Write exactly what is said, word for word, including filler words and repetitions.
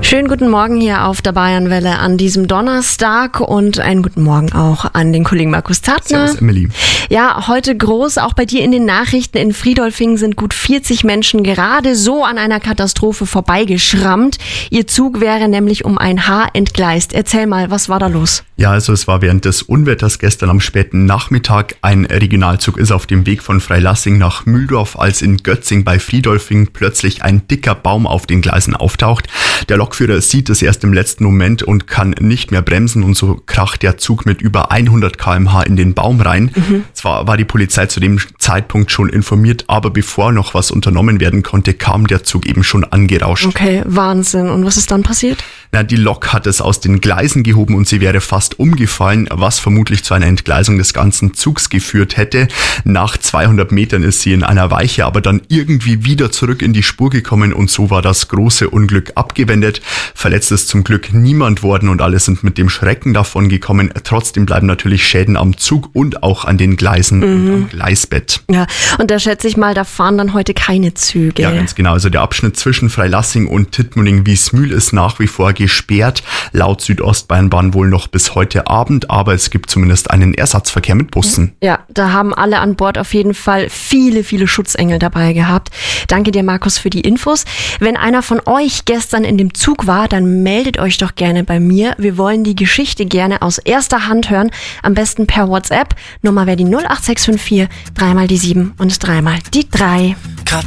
Schönen guten Morgen hier auf der Bayernwelle an diesem Donnerstag und einen guten Morgen auch an den Kollegen Markus Zartner. Servus, Emily. Ja, heute groß, auch bei dir in den Nachrichten. In Friedolfingen sind gut vierzig Menschen gerade so an einer Katastrophe vorbeigeschrammt. Ihr Zug wäre nämlich um ein Haar entgleist. Erzähl mal, was war da los? Ja, also es war während des Unwetters gestern am späten Nachmittag. Ein Regionalzug ist auf dem Weg von Freilassing nach Mühldorf, als in Götzing bei Friedolfingen plötzlich ein dicker Baum auf den Gleisen auftaucht. Der Lokführer sieht es erst im letzten Moment und kann nicht mehr bremsen und so kracht der Zug mit über hundert Kilometer pro Stunde in den Baum rein. Mhm. Zwar war die Polizei zu dem Zeitpunkt schon informiert, aber bevor noch was unternommen werden konnte, kam der Zug eben schon angerauscht. Okay, Wahnsinn. Und was ist dann passiert? Na, die Lok hat es aus den Gleisen gehoben und sie wäre fast umgefallen, was vermutlich zu einer Entgleisung des ganzen Zugs geführt hätte. Nach zweihundert Metern ist sie in einer Weiche aber dann irgendwie wieder zurück in die Spur gekommen und so war das große Unglück abgewendet. Verletzt ist zum Glück niemand worden und alle sind mit dem Schrecken davon gekommen. Trotzdem bleiben natürlich Schäden am Zug und auch an den Gleisen mhm. und am Gleisbett. Ja, und da schätze ich mal, da fahren dann heute keine Züge. Ja, ganz genau. Also der Abschnitt zwischen Freilassing und Tittmoning-Wiesmühl ist nach wie vor gesperrt. Laut Südostbayernbahn wohl noch bis heute Abend, aber es gibt zumindest einen Ersatzverkehr mit Bussen. Ja, da haben alle an Bord auf jeden Fall viele, viele Schutzengel dabei gehabt. Danke dir, Markus, für die Infos. Wenn einer von euch gestern in dem Zug war, dann meldet euch doch gerne bei mir. Wir wollen die Geschichte gerne aus erster Hand hören. Am besten per WhatsApp. Nummer wäre die null acht sechs fünf vier, dreimal die sieben und dreimal die drei.